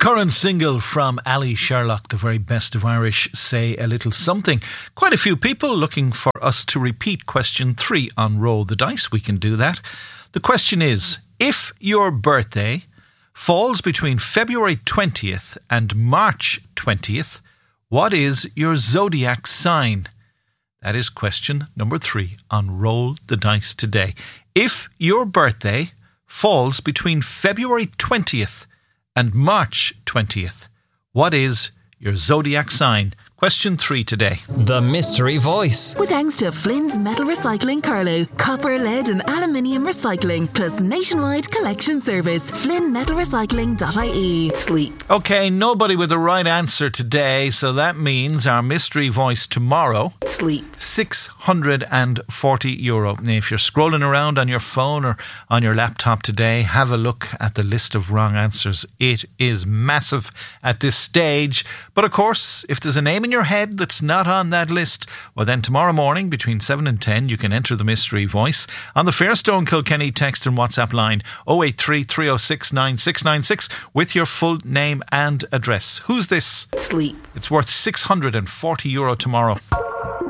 Current single from Ali Sherlock, the very best of Irish, Say a Little Something. Quite a few people looking for us to repeat question 3 on Roll the Dice. We can do that. The question is, if your birthday falls between February 20th and March 20th, what is your zodiac sign? That is question number 3 on Roll the Dice today. If your birthday falls between February 20th and March 20th, what is your zodiac sign? Question 3 today. The Mystery Voice. With thanks to Flynn's Metal Recycling Carlow, copper, lead and aluminium recycling, plus nationwide collection service. FlynnMetalRecycling.ie. Sleep. Okay, nobody with the right answer today, so that means our Mystery Voice tomorrow. Sleep. €640. Now, if you're scrolling around on your phone or on your laptop today, have a look at the list of wrong answers. It is massive at this stage. But of course, if there's a name in your head that's not on that list, well then tomorrow morning between 7 and 10 you can enter the Mystery Voice on the Fairstone Kilkenny text and WhatsApp line 083 306 9696 with your full name and address. Who's this? Sleep. It's worth €640 tomorrow.